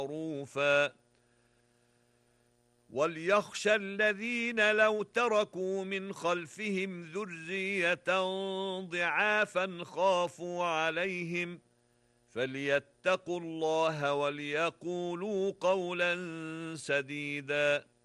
معروفا وليخشى الذين لو تركوا من خلفهم ذرية ضعافا خافوا عليهم فليتقوا الله وليقولوا قولا سديدا